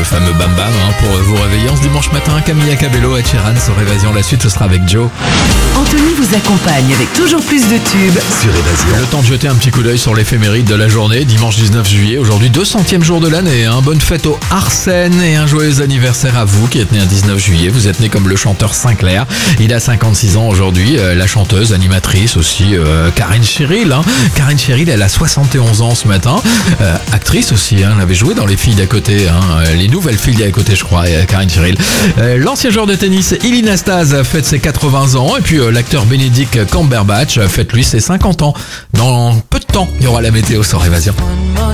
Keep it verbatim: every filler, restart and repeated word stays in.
fameux Bam Bam, hein, pour vous réveiller en ce dimanche matin. Camilla Cabello et Sheeran sur Évasion. La suite, ce sera avec Joe. Anthony vous accompagne avec toujours plus de tubes sur Évasion. Le temps de jeter un petit coup d'œil sur l'éphéméride de la journée. Dimanche dix-neuf juillet, aujourd'hui deux centième jour de l'année. Hein. Bonne fête au Arsène et un joyeux anniversaire à vous qui êtes né un dix-neuf juillet. Vous êtes né comme le chanteur Sinclair. Il a cinquante-six ans aujourd'hui. Euh, la chanteuse, animatrice aussi, euh, Karine Cheryl. Hein. Karine Cheryl, elle a soixante et onze ans ce matin. Euh, actrice aussi, hein. Elle avait joué dans Les Filles d'à côté. Hein. Les nouvelles filles d'à côté, je crois, euh, Karine Cheryl. Euh, l'ancien joueur de tennis, Ilie Nastase, fête ses quatre-vingts ans. Et puis euh, l'acteur Benedict Cumberbatch fête lui ses cinquante ans. Dans peu de temps, il y aura la météo sur Évasion.